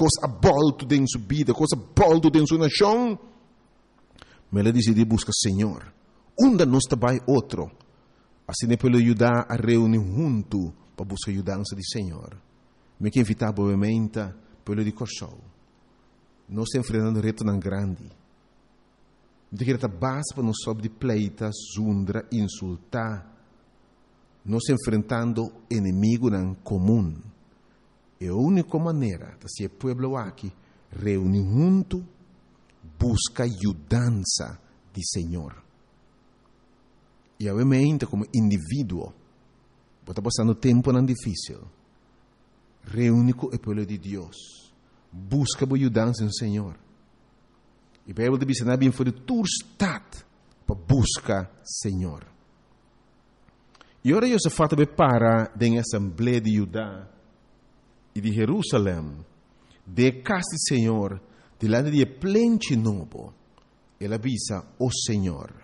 coisas abolto dentro sua vida, coisas abolto dentro sua nação. Mas ela decidiu buscar Senhor. Onde nós trabalha outro. Assim é para ajudar a reunir junto para buscar a ajudança do Senhor. Me quero invitar brevemente para o Corsol. Nós estamos enfrentando reto grande. Não tem que estar base para nós sobre de pleita, zundra, insultar. Nós estamos enfrentando inimigo comum. É a única maneira de ser povo aqui reunir junto, busca ajudança do Senhor. E obviamente, como indivíduo, está passando tempo difícil. Reúne com o povo de Deus. Busca a ajudança do Senhor. E a Bíblia diz que bem foi de tua estado para buscar o Senhor. E agora eu se fato para da Assembleia de Judá e de Jerusalém, de casa do Senhor, delante de plente novo, ele avisa o Senhor.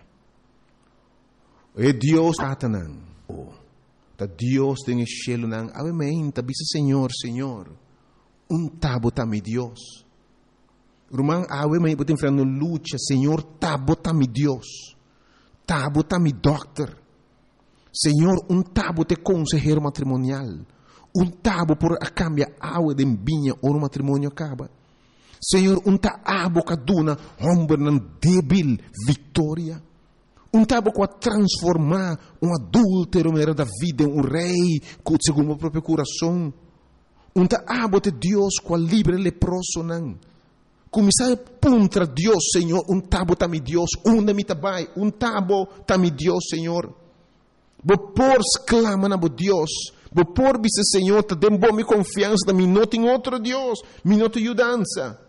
É Deus Satanás. Da Deus tem cielo nang obviamente avisa Senhor, Senhor. Tabo mi Deus. Rumang obviamente botem enfrentando luta, Senhor, tabo mi Deus. Tabo mi doctor. Senhor, tabo te consejero matrimonial. Tabo por a cambia água de vinha ou no matrimônio acaba. Senhor, abo kaduna hombre nan débil vitória. Tabo com a transformar adúltero da vida em rei segundo o próprio coração. Abo de Deus com a livre leproso não. Começar contra Deus, Senhor. Tabo mi Deus. Mi tabai. Tabo mi Deus, Senhor. Por clama na Deus. Por bisa Senhor. Te dem bom mi confiança. Da mi não tem outro Deus. Mi não tem ajudança.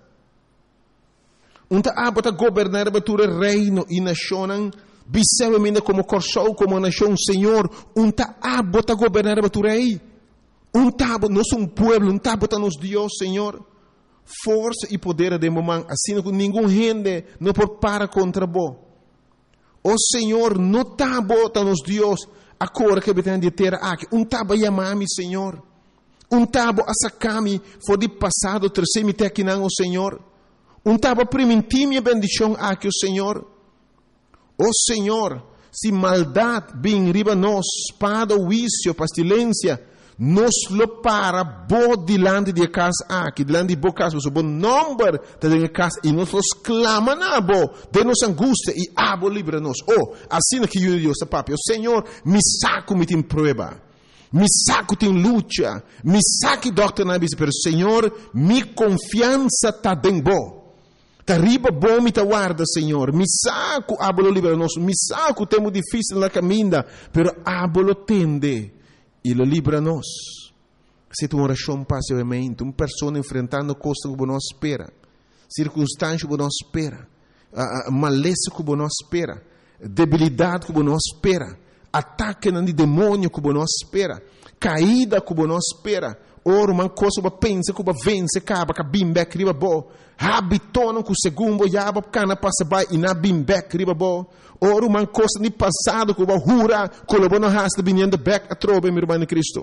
Abo de governar o reino e nação. Bisewamente como Corsol, como nação, Senhor, abo ta governar a tu rei. Tabo, nós somos pueblo, tabo ta nos Deus, Senhor. Força e poder de momento, assim que nenhum gente não pode parar contra vós. O Senhor, não tabo ta nos Deus, agora que betendo de terra aqui, tabo chamami, Senhor. Tabo assacami, foi de passado, terceiro aqui não, o Senhor. Tabo primentim e bendição aqui, o Senhor. Oh Senhor, se maldade vem riba nós, espada, vício, pestilência, nos lo para bo delante de casa aqui, delante de bo casa, o bom número de casa, e nós los clama na bo, de nos angústia, e abo livra-nos. Oh, assim que eu digo, papi, o Senhor, me saco me tem prova, me saco tem luta, me saque doutrina, pero Senhor, mi confiança tá bem bo. Riba bom me guarda, Senhor. Me saco, abolo libera nós. Me saco, temos difícil na caminha, pero abolo tende e lo libera nós. Se tu oração passivamente, uma pessoa enfrentando coisas que não espera, circunstâncias que não espera, maleza que não espera, debilidade que não espera, ataque de demônio que não espera, caída que não espera. Ora, uma coisa que pensa que vence, acaba que bimbek riba bo. Habitono que o segundo yaba cana passa by e na bimbek riba bo. Ora, uma coisa de passado que hura, colabona hasta vinhando back a trobe, meu irmão em Cristo.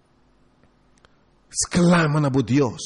Exclama na bo Deus.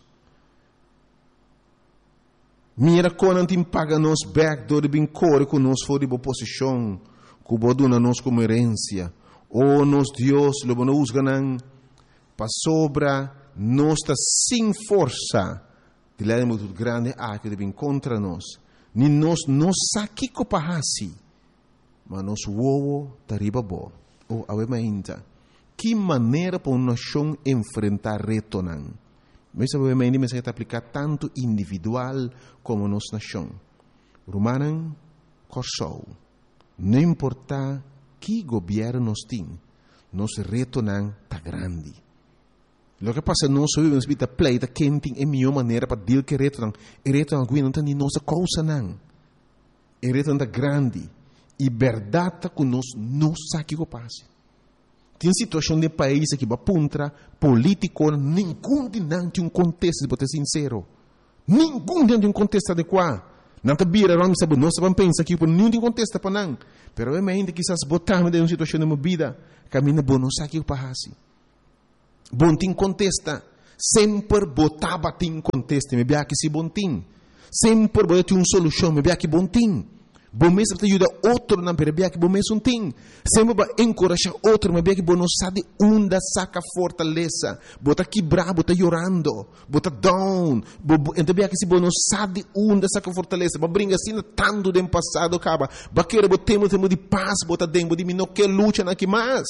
Mira quando te paga nos back do de bincore que nos for de boa posição, que boduna nos como herência. Oh, nos Deus, lo bono usganan. Para sobra nossa sem força de lá muito grande que deve contra nós ni nós não saquico pahasi mas nós uovo tariba bo ou obviamente que maneira para uma nação enfrentar reto não mas obviamente me se aplicar tanto individual como nossa nação Romanan Corsol não importa que governo nós tem nosso reto não tá grande. Lo que passa nós vivemos vida pleita quenting é melhor maneira para deal que reto não. E reto não não tem nossa causa não. E reto não grande e verdade que nós não sabe que passa. Tem situação de país que va puntra político nenhum de não tem contexto para ser sincero. Nenhum tem um contexto adequado. Não te vira não sabe nós vamos pensar que por nenhum tem contexto para não. Pero obviamente quizás botar de uma situação de uma vida caminha bom não sabe que passa. Bom tem contesta. Sempre botava em contexto, me bia que se bom tim. Sempre botava uma solução, me bia que bom tim. Bom mesmo te ajuda outro na bia que bom mesmo tim. Sempre vai encorajar outro, me bia que bom não sabe onde saca fortaleza. Bota quebrar, bota chorando, bota down. Então bia que se bom não sabe onde saca fortaleza. Mas brinca assim tanto do passado acaba. Baqueira botemos tempo de paz, bota dentro de mim não quer luta na que mais.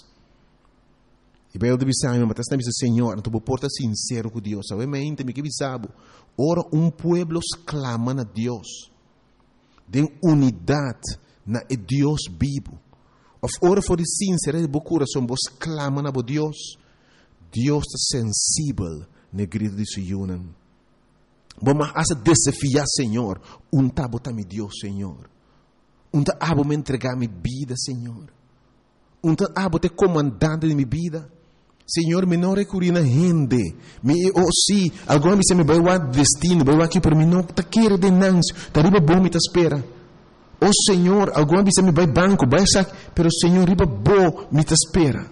E bem eu deve saber, mas está dizendo Senhor, então porta sincero com Deus. Obviamente me que bisabo. Ora pueblo clama a Deus. Den unidade na Deus vivo. Of ora for de sincero de coração, vos clama na Deus. Deus está sensível na grito de sua Vamos a desafiar Senhor. Botar mi Deus, Senhor. Abo me entregar mi vida, Senhor. Abo te comandante de mi vida. Senhor, me não recurrir na gente. Se alguma vez me vai o destino, vai aqui para mim, não está querendo de nancio, está riba bom me espera. Senhor, alguma vez me vai banco, vai sair, pero Senhor, riba bom me espera.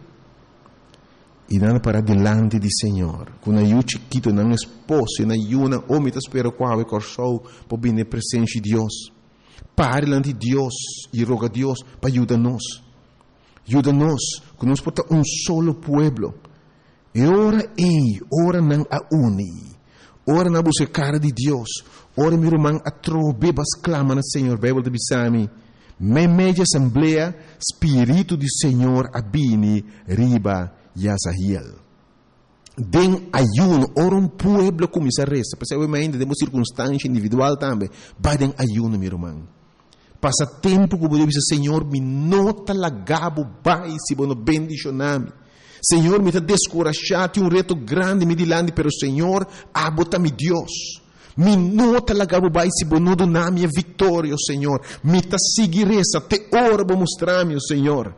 E nada para delante de Senhor, quando eu chiquito, não esposo, na yuna, ou me espera qual é corso, para vir na presença de Deus. Pare delante de Deus e roga a Deus para ajudar-nos. Ajuda-nos, que nós porta solo pueblo. E ora não a uni. Ora na busca cara de Deus. Ora meu irmão a trobebas clama no Senhor. Bíblia de Bisami. Media assembleia, Espírito do Senhor abini riba Yazahiel. Den ayuno, ora pueblo começa a resta. Possivelmente temos circunstância individual também. Vai den ayuno, meu irmão. Passa tempo como Deus diz, Senhor, me nota lagabo bai se bono bendicionami. Senhor, me está descorachado, tem reto grande me dilante, pero Senhor, abota-me Deus. Me nota lagabo bai se bono donami a vitória, Senhor. Me está seguiressa, te ora para mostrar-me, Senhor.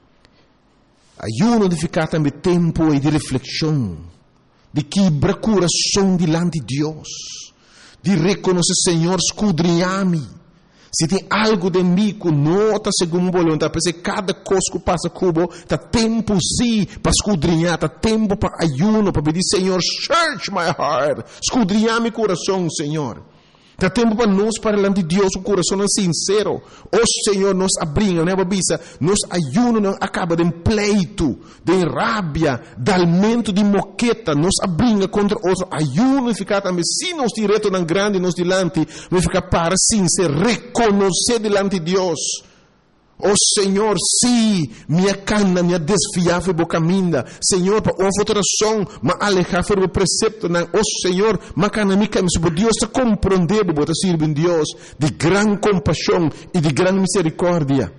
Ayuno de ficar também tempo e de reflexão, de quebrar coração dilante de Deus, de reconhecer, Senhor, escudrinhar-me. Se tem algo de mim que não está segundo a vontade, porque cada coisa que passa cubo, está tempo sim para escudrinhar, está tempo para ayuno, para pedir, Senhor, search my heart, escudrinhar meu coração, Senhor. Está tempo para nós, para diante de Deus, o coração é sincero. Senhor, nos abrinha, né, babisa? Nos ayuno não acaba de pleito, de rábia, de aumento de moqueta, nos abrinha contra outro. Ayuno e ficar também, se nós direto não grande, nos dilante, vai ficar para sincero, reconhecer dilante de Deus. Senhor, sim, minha cana, minha desfiável boca minda. Senhor, para uma alteração, mas alejar o precepto, não. Senhor, mas cana mica, mas Deus está compreendendo, bota servir em Deus, de grande compaixão e de grande misericórdia.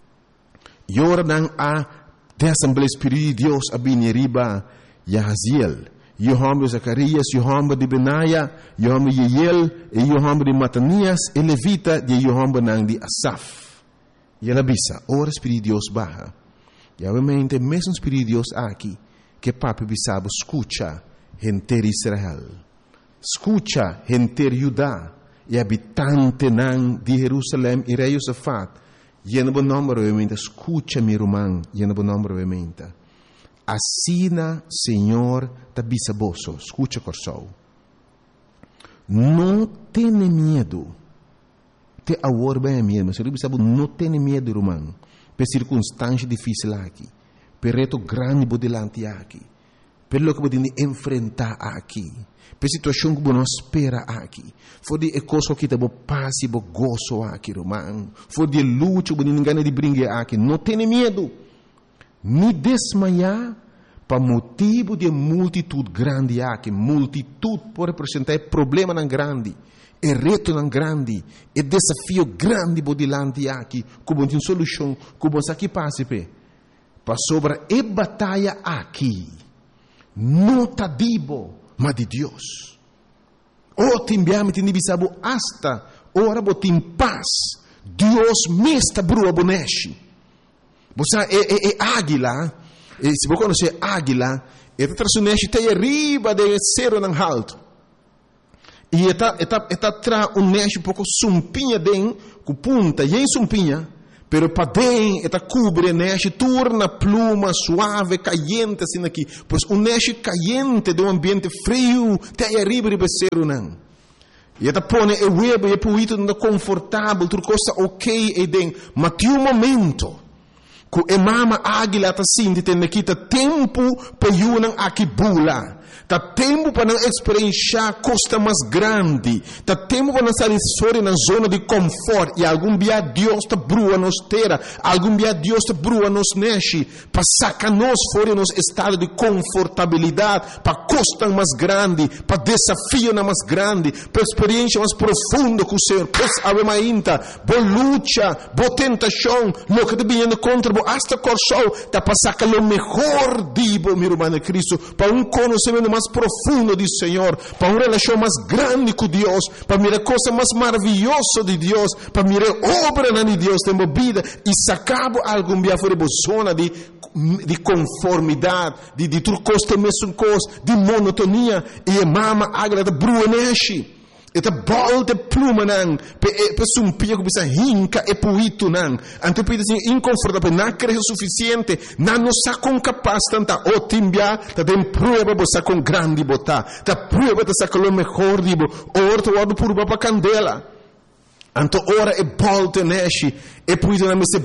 E ora não há de Assembleia Espírita de Deus, a Bineriba, Yahaziel, Yohamba de Zacarias, Yohamba de Benaia, Yohamba de Yeiel, e Yohamba de Matanias, e Levita, de Yohamba não de Asaf. E ela bisa, ora Espírito de Deus barra. E obviamente, mesmo Espírito de Deus aqui, que papi bisabo, escucha, gente de Israel. Escucha, gente de Judá, e habitante de Jerusalém e rei Josafat. E no bom nome, obviamente, escucha, meu irmão, e no bom nome, obviamente. Assina, Senhor, da bisaboso, escucha, corsou. Não tenha medo. Te agora bem mesmo, se você não tem medo, irmão, por circunstância difícil aqui, por reto grande por delante aqui, por lo que você tem de enfrentar aqui, por situação que você não espera aqui, for de coisa que você passa e você gozo aqui, irmão, for de luta que você não ganha de brincar aqui, não tem medo, me desmaiar para motivo de multitude grande aqui, multitude pode representar problema não grande. É reto não grande, é desafio grande por delante aqui, como tem solução, como aqui passa para sobre a batalha aqui, não está dibo, mas de Deus. Timbiame tem bisabo hasta, ora botim paz, Deus me está brua boneche. Você é águila, se você conhecer águila, é traçoneche tem arriba de cero não alto. E está tra um neste pouco sumpinha com punta, e em sumpinha, Pero para dentro, esta cubre neche, torna pluma suave, caliente, assim aqui. Pois neche caliente de ambiente frio, até arriba de ser não. E esta põe o web e puito não confortável, tudo coisa ok e dentro. Mas tem momento que a mama águila está sentindo que tem tempo para ir aqui bula. Tá tempo para não experienciar costa mais grande. Tá tempo para não sair fora na zona de conforto. E algum dia Deus está brua nos terra. Algum dia Deus está brua nos neche. Para sacar nós fora nos estado de confortabilidade. Para costa mais grande. Para desafio mais grande. Para experiência mais profunda com o Senhor. Pois ave mainta. Boa luta. Boa tentação. Lo que está vindo contra bo hasta corso. Tá para sacar o melhor dibo, meu irmão Cristo. Para conhecimento mais profundo do Senhor, para uma relação mais grande com Deus, para mirar coisa mais maravilhosa de Deus, para mirar obra de Deus na vida e sacar algum dia fora da zona de conformidade, de tudo coisa mesmo coisa, de monotonia e a mama agrada bruaneshi. Ita bol de pluma nang pe sumpia que bisa hinca e puito nang ante pide assim inconfortável na cresce suficiente na não sa com capaz tanta otimbia ta tem prueba bosa com grande bota ta prueba ta sa com o melhor dibo orto wado purba pa candela anto ora e bol te neshi e puito na meste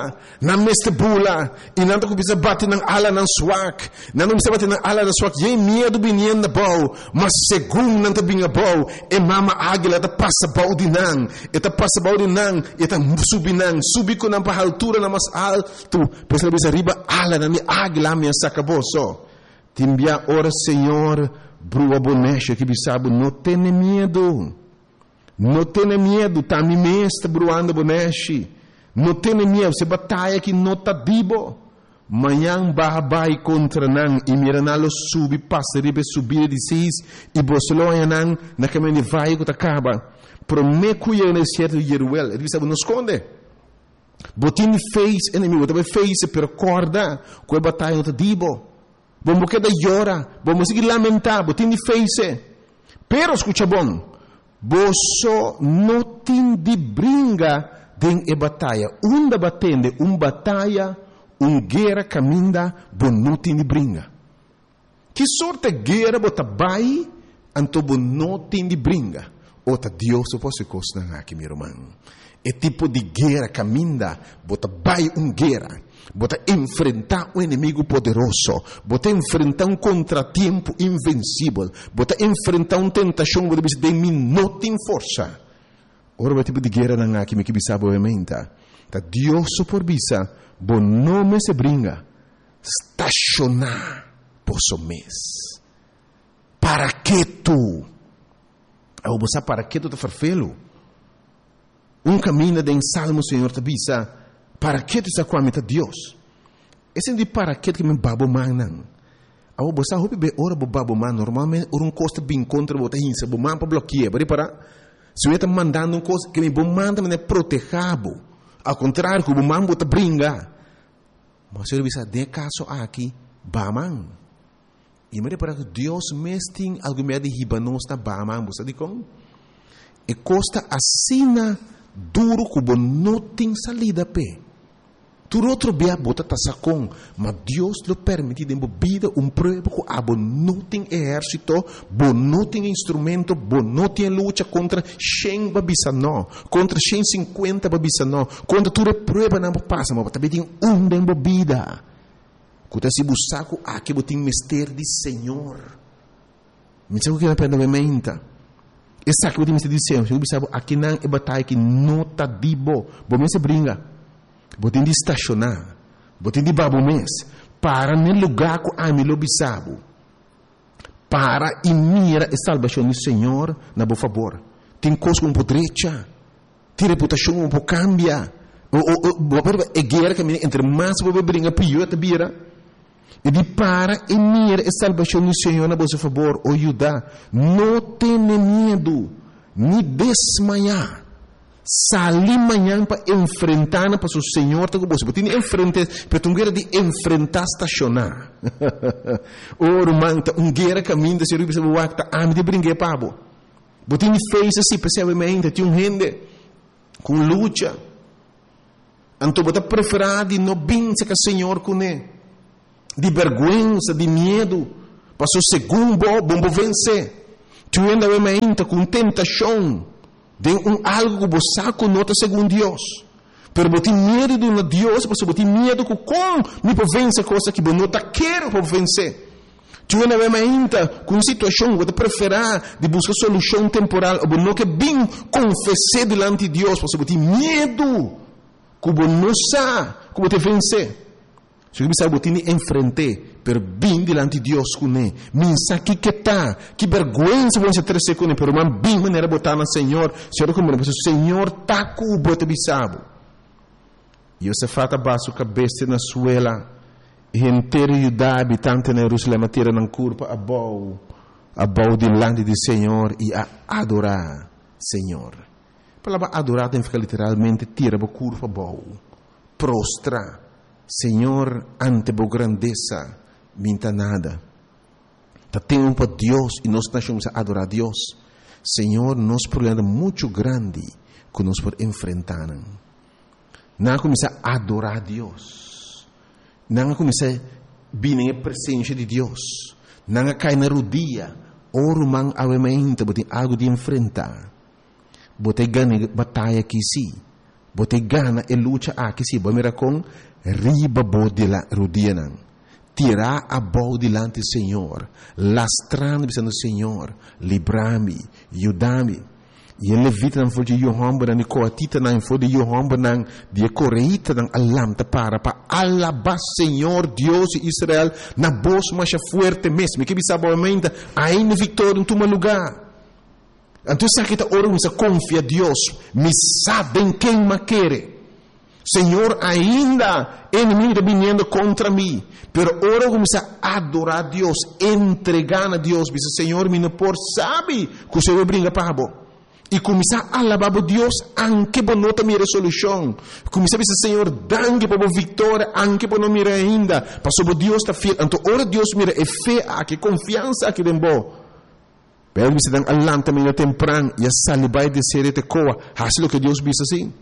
bula e nanto que bisa bate nang ala nang swak nanto bisa bate nang ala nang swak ye medo binien na bau mas segundo nanto binga bau e mama águila ta passa bau de nang e ta passa bau de nang e ta subi com nang pa altura na mas alto pois ela bisa riba ala na mi águila minha sacaboso timbia ora Senhor brua bonecha que bisabo não tem medo. Não tenha medo, tá me mesta bruando boneche. Não tenha medo, se batalha que não tá dibo. Manhã vai contra nan e mira nalo subi passa ribe subir de seis e bosloia nan na caminho vai que acaba. Prome cuia no certo yeruel, ele sabe não esconde. Botin face inimigo, também face percorda, com a batalha não tá dibo. Vamos que da llora, vamos seguir lamentar, botin face. Pero escucha bom. Boso não tem de brinca den e batalha. Batende, batalha, guerra caminda, bo não tem de brinca. Que sorte guerra bota bai, anto bo não tem de brinca. Ota Deus se posso costar aqui, meu irmão. É tipo de guerra caminda, bota bai guerra. Bota enfrentar um inimigo poderoso, bota enfrentar contratempo invencível, bota enfrentar tentação que você tem não tem força. Ora o tipo de guerra não há que me sabe obviamente. Tá Deus por bisa, bom nome se brinca, estacionar posso mês. Para que tu? Ao você para que tu te farfelo? Caminho de Salmo Senhor te bisa. Para que tu está com a meta Deus? Esse de para que me babo manan. Ao você hope be ora bo babo man normalmente costa bem contra bota hinsa bo man para bloquear, para se eu está mandando coisa que me bo manda me protegabo. Ao contrário, que bo man bota brinca. Mas eu bisa de caso aqui baman. E me para que Deus mesting algo me de hibanos na baman, você de como? E costa assina duro que não tem salida pé. Tu outro bia bota tasacon, mas Deus lo permite de vida prova que abo não tem exército, bo não tem instrumento, bo não tem luta contra 100 babisano, contra 150 babisano, contra tu prova não passa, mas também tem de vida. Quando se busca aqui botin mistério de Senhor. Me sabe o que é pena mementa. Essa que eu te disse, eu sabe aqui não é batalha que não tá dibo, bom me se brinca. Botem de estacionar, botem de babo mês, para no lugar que a mim lo bisabo, para e mira a salvação do Senhor na boa favor. Tem coisa um pouco direita, tem reputação um pouco cambia, é guerra que entre mais você brinca pior te vira. E de para e mira a salvação do Senhor na boa favor, ajuda, não tenha medo, nem desmaiar. Salir amanhã para enfrentar para o Senhor te você botin enfrente para tu guerra de enfrentar estacionar manta guerra caminho se rubi se wakta am de brinque pabo botin fez assim percebamente tinha gente com luta Então você preferir de não vencer com o Senhor com ele. De vergonha, de medo. Passou segundo, bom vencer. Tu ainda vai com tentação. De algo que você conota segundo Deus. Pero você tem medo de um Deus, você tem medo que como me pode vencer coisa que você não quer para vencer. Tu ainda vai com uma situação que você preferir de buscar solução temporal, ou não que bem confessar diante de Deus, porque você tem medo que você não sabe como você vencer. Se você sabe, você tem que enfrentar, pero bem diante de Deus com ele. Minsa que está, que vergonha você ter com ele, pero man bem maneira botar no Senhor. Senhor está com o bote bisabo. E você faz a base cabeça na suela, e inteiro Judá, habitante na Jerusalém, tira na curva a bau diante do Senhor e a adorar Senhor. A palavra adorar tem que ficar literalmente tira a curva a bau, prostra. Senhor, ante a grandeza, minta nada. Tá tempo para Deus e nós estamos a adorar a Deus. Senhor, nós problema muito grande que nós podemos enfrentar. Não começar a adorar a Deus. Não começar a vir na presença de Deus. Não cair na rodilha. Oro man avementa, botem algo de enfrentar. Botem ganha batalha aqui sim. Botem gana e luta aqui sim. Bomera com riba de la rodilha não. Tirar a boa delante do Senhor. Lastrando dizendo Senhor, livra-me, ajuda-me. E ele levita não foi de Yohamba, não coatita não foi de Yohamba, não de correita não alamta para alabar Senhor Deus de Israel na voz mais forte mesmo. Que bisa boamente ainda vitória em teu lugar. Então sabe que ora você confia a Deus, me sabem quem me quer. Senhor, ainda inimigo vindo contra mim, pero ora começa a adorar a Deus, entregar a Deus, diz Senhor, me não por sabe que o Senhor brinca para bo. E começar a alabar a Deus, anche por nota minha resolução. Começar a dizer Senhor, danke por vitória, anche por não mirar ainda, passou Deus está fiel. Então ora Deus mira é fé, que confiança aqui dentro. Pero você dan alanta minha temprano e a salibai de ser te coa, assim o que Deus diz assim.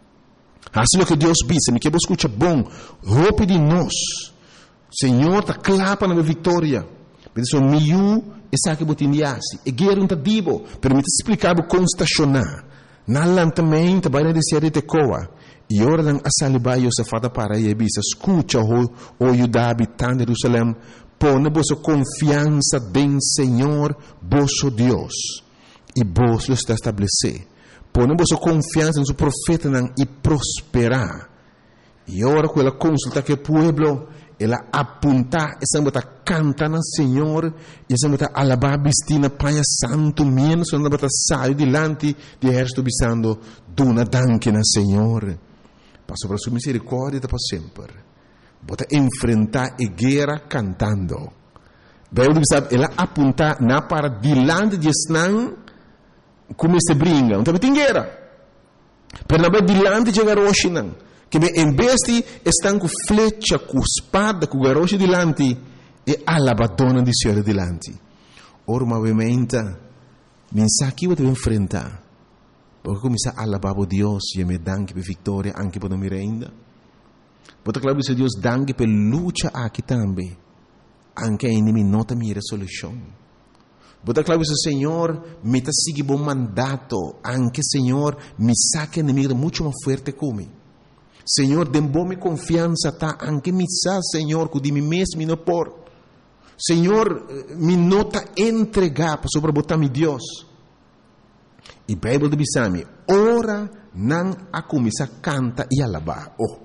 Assim o que Deus diz, me que você escuta bom, roupa de nós. Senhor, está clapa na minha vitória. Mas o meu essa que botin diasi, e guerra um tadibo, permite explicar o como estacionar. Na lantamento, vai na descer de coa. E ora lang asaliba yo sa fata para e bisa, escuta o Judá habitante de Jerusalém, põe vossa confiança em Senhor, vosso Deus, e vos lo está estabelecer. Põe vossa confiança em seu profeta e prosperar. E ora com ela consulta que o povo ela apunta, essa bota canta na Senhor, essa bota alabar bistina panha santo menos, essa bota sai delante de exército bisando, duna danke na Senhor. Passou para sua misericórdia para sempre. Bota enfrentar a guerra cantando. Bem, sabe, ela apunta na para delante de Snan, como se brinca, não tem guerra. Pero na delante de Garoshinan. Que em vez de estar com flecha, com espada, com garoche delante, e alabadona de Senhor delante. Ora, obviamente, mensagem que você vai enfrentar. Porque começar a alabar a Deus, e me danke por vitória, anche por não me ainda. Porque claro que Deus danke por luta aqui também. Anche a inimigo nota minha resolução. Porque claro que o Senhor me está seguindo um mandato, anche Senhor me saque inimigo muito mais forte comigo. Senhor, dê-me confiança, tá? Anche me sa, Senhor, que de mim mesmo não por. Senhor, me nota entregar para sobre botar meu Deus. E a Bíblia diz-me, ora não a começar a cantar e alabar. Oh,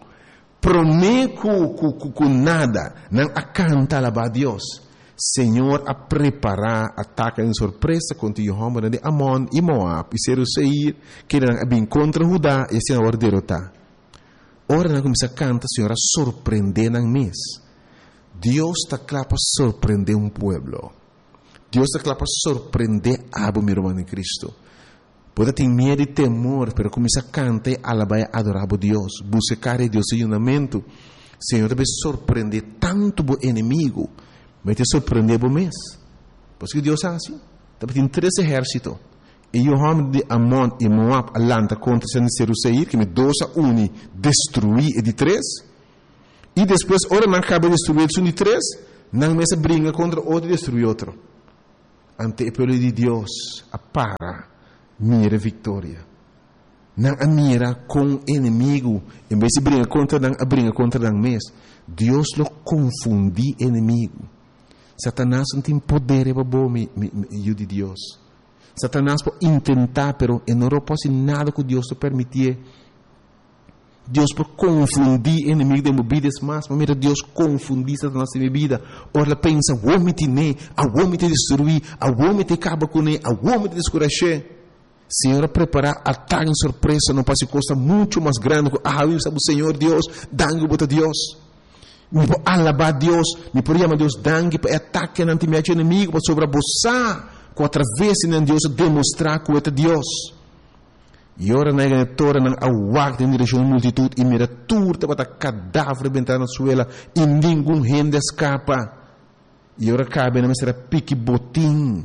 prometo com nada, não a cantar e alabar a Deus. Senhor, a preparar ataque em surpresa contra Jehová de Amon e Moab e Seir, que não bem contra Judá e se não derrotar. Ora não começa a cantar, Senhor, a surpreender na mês. Deus está claro para surpreender um povo. Deus está claro para surpreender a meu irmão em Cristo. Pode ter medo e temor, mas começa a cantar e alabar e adorar a Deus. Buscar a Deus em unamento. Senhor, deve surpreender tanto o inimigo, mas te surpreender o mês. Porque Deus é assim. Deve ter 3 exércitos. E o homem de Amon e Moab alanta contra Seir, que me 2-1 destruir e de 3. E depois, ora não acaba de destruir o de 3, não me se brinca contra outro e destruir outro. Ante o povo de Deus, a para, mira vitória. Não a mira com inimigo, em vez de brincar contra não a brinca contra não mês. Deus lo confundi inimigo. Satanás não tem poder para bom de Deus. Satanás pode tentar, pero não pode nada que Deus te permitir. Deus pode confundir o inimigo de movidas mais, mas mira, Deus confundir Satanás de minha vida. Ora, pensa, o homem te ne, o homem te destruir, o homem te acaba com ele, o homem te descuracher. Senhor, preparar ataque em surpresa, não pode costa muito mais grande. Eu sabe o Senhor Deus, dangue para Deus. Me pode alabar Deus, me pode chamar Deus dangue para ataque ante meu inimigo, para sobreabusar. Através de Deus demonstrar que é Deus. E ora na igreja não awak em direção à multitud e mira turta para cadáver bentar na suela e nenhum gente escapa. E ora cabe na mestra pique botim,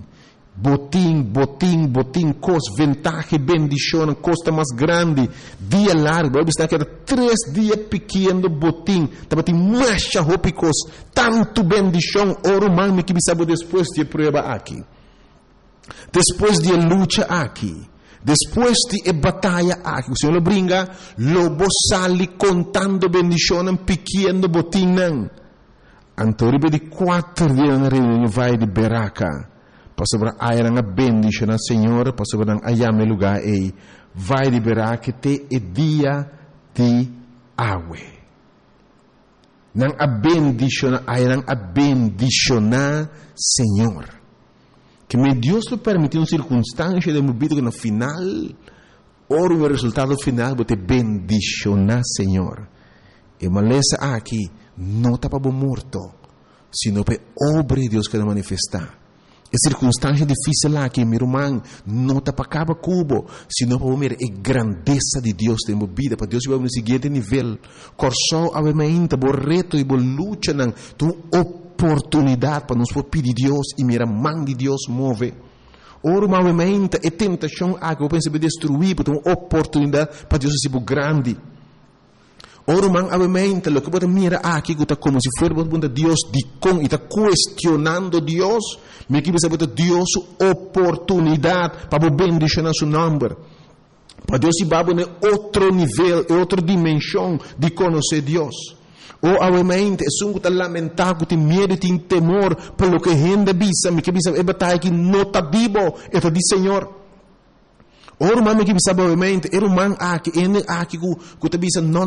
cos ventaja bendição, costa mais grande, dia largo, eu está que era 3 dias pequeno botim, estava tem marcha ropicos, tanto bendição, ora o me que sabe depois de prova aqui. Depois de luta aqui, depois de batalha aqui, o Senhor brinca, lobo sali contando bendição pequeno botinho. Antoribe de 4 dias na reunião vai de Beraca, para sobre a era bendição na Senhora, para sobre a ayame lugar aí, vai de Beraca te e dia de água. Não a bendição, a era bendicionar Senhor. Que me Deus lo permitiu uma circunstância de minha vida que no final, ora o resultado final, vou te bendicionar, Senhor. E maleza aqui, não está para morto, sino para obra de Deus que vai manifestar. E circunstância difícil aqui, meu irmão, não está para cada cubo, sino para ver a grandeza de Deus na minha vida, para Deus ir no seguinte nível. Corso, obviamente, por reto e por luta, tu oportunidade para nos pedir Deus e mira mão de Deus move. Ora, movimento e tentação que eu penso destruir, porque uma oportunidade para Deus ser grande. Ora, movimento, o que você mira aqui, que está como se fosse Deus de com e está questionando Deus, me que você bota Deus oportunidade para bendicionar seu nome. Para Deus ir para outro nível, outra dimensão de conhecer Deus. Ou obviamente, é um que lamentar, que tem medo, tem temor, pelo que a gente bisa, me que bisa, é batalha que não está vivo, é de Senhor. Ora, mãe, que bisa, obviamente, era um man aqui, que te bisa, não,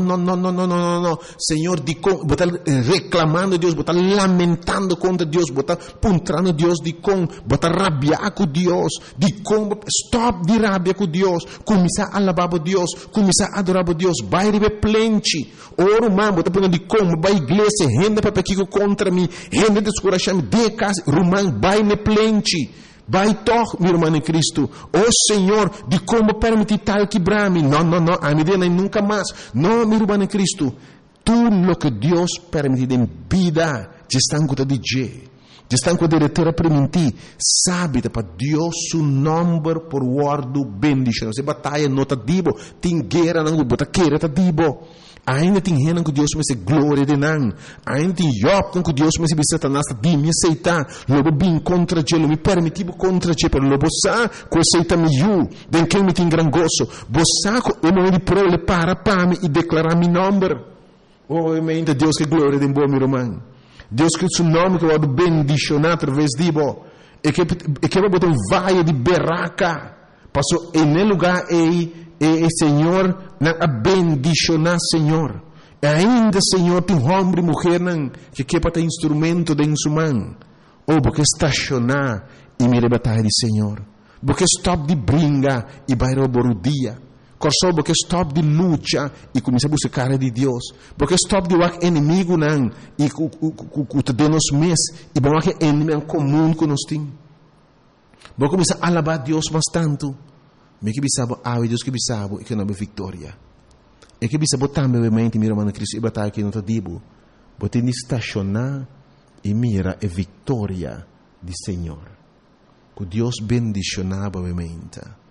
Senhor, de com, botar reclamando Deus, botar lamentando contra Deus, botar puntrando Deus, de com, botar rabiar com Deus, de com, stop de rabia com Deus, começar a alabar Deus, começar a adorar Deus, vai receber plente. Ora, mãe, botar punando de com, vai igreja, renda para pequeno contra mim, renda descorachar-me, de casa, rumão, vai ne plente. Vai toch, meu irmão em Cristo. Oh Senhor, de como permitir tal quebrar-me? Não, a minha vida nunca mais. Não, meu irmão em Cristo. Tudo o que Deus permite em vida, já está com de Deus. Já está com a diretora permitir. Sabe, para Deus, o nome por guardo bendição. Se batalha não está dibo, tem guerra não, bota queira está dibo. Ainda tem gente que Deus me se glória de não. Ainda tem Job que Deus me se Satanás de me aceitar. Logo bem contra ele, me permitiu contra ele, pero logo sa que aceita me eu, den que me tem gran gozo. Bosa ko eu me prole para me e declarar meu nome. Obviamente Deus que glória de bom meu irmão. Deus que o seu nome que vai bendicionar através de bo. E que vai botar vai de Beraca. Passou em lugar aí e Senhor, na bendicionar Senhor. E ainda Senhor tem homem e mulher que quer ter instrumento de sua mão. Ou porque estacionar e me batalha de Senhor. Porque stop de brinca e vai roubar o dia. Corso porque stop de luta e começa a buscar de Deus. Porque stop de o inimigo não e que te nos mês e bom que inimigo comum que nós temos. Porque começa a alabar Deus bastante. Me que bisabo, Deus que bisabo, e que não é vitória. E que bisabo também, obviamente, meu irmão Cristo, e batalha que não está dibo. Bote de estacionar e mira a vitória do Senhor. Que Deus bendicionava, obviamente.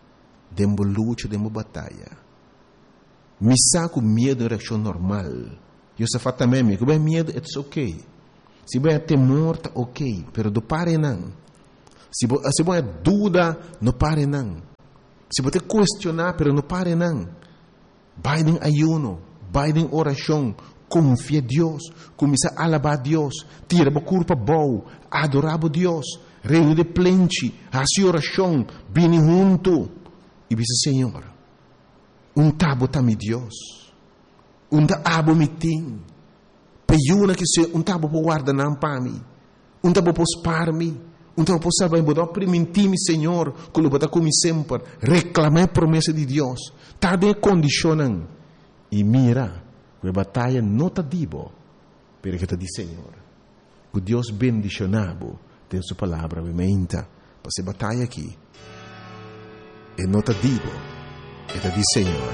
Dembo luta, dembo batalha. Me saco medo é reação normal. Eu só faço também, que bem medo, it's ok. Se bem temor, tá ok, pero do pare não. Se bem dúvida, não pare não. Se você questionar, pero não pare não. Vai em ayuno, vai em oração, confia em Deus, começa a alabar a Deus, tira a culpa boa, adorar a Deus, reino de plente, a sua oração, bem junto. E diz, Senhor, tabo tá mi Deus, abo mi ting, peyuna que se tabo po guarda não para mim, tabo po spar mi, tabo po salvar mi, bodo primentimi Senhor, quando bodo como sempre, reclamar a promessa de Deus, tá de condicionam, e mira, que a batalha não tá dibo, pero que tá di Senhor, que Deus bendicionado, tem sua palavra, menta, para essa batalha aqui, e não tá dibo, e tá di Senhor,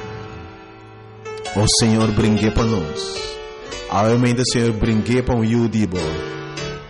o Senhor brinque para nós, obviamente o Senhor brinque para o dibo,